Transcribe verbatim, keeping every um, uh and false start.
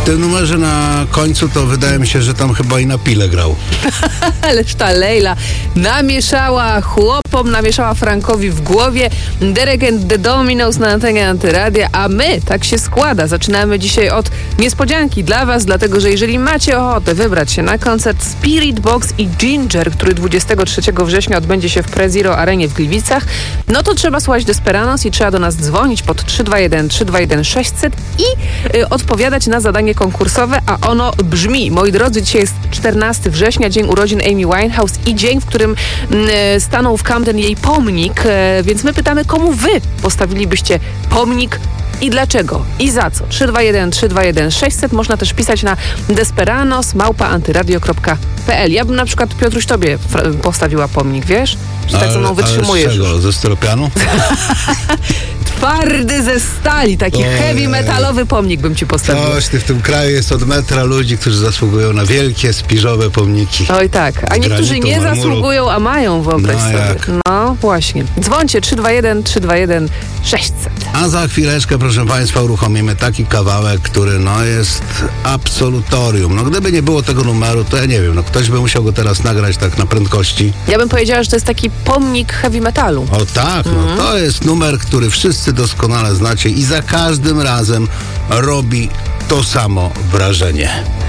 tym numerze na końcu to wydaje mi się, że tam chyba i na pile grał. Ależ ta Lejla namieszała chłopom, namieszała Frankowi w głowie. Derek and the Dominos na antenie Antyradia, a my, tak się składa, zaczynamy dzisiaj od niespodzianki dla was, dlatego że jeżeli macie ochotę wybrać się na koncert Spirit Box i Ginger, który dwudziestego trzeciego września odbędzie się w Preziro Arenie w Gliwicach, no to trzeba słuchać Desperanos i trzeba do nas dzwonić pod trzy dwa jeden trzy dwa jeden sześćset i y, odpowiadać na zadanie konkursowe, a ono brzmi: moi drodzy, dzisiaj jest czternastego września, dzień urodzin Amy Winehouse i dzień, w którym y, stanął w Camden jej pomnik, y, więc my pytamy, komu wy postawilibyście pomnik i dlaczego? I za co? trzy dwa jeden trzy dwa jeden sześćset. Można też pisać na desperanos małpa antyradio kropka p l. Ja bym na przykład, Piotruś, tobie postawiła pomnik, wiesz? Że tak ze mną wytrzymujesz. Ale z czego? Ze styropianu? Twardy ze stali, taki Ojej. heavy metalowy pomnik bym ci postawił. Coś ty, w tym kraju jest od metra ludzi, którzy zasługują na wielkie, spiżowe pomniki. Oj tak, a niektórzy Granitu, nie marmuru. zasługują, a mają, wyobraź No sobie. jak? No właśnie. Dzwońcie trzy dwa jeden trzy dwa jeden sześćset. A za chwileczkę, proszę państwa, uruchomimy taki kawałek, który no jest absolutorium. No gdyby nie było tego numeru, to ja nie wiem, no ktoś by musiał go teraz nagrać tak na prędkości. Ja bym powiedziała, że to jest taki pomnik heavy metalu. O tak, no Mhm. to jest numer, który wszyscy doskonale znacie i za każdym razem robi to samo wrażenie.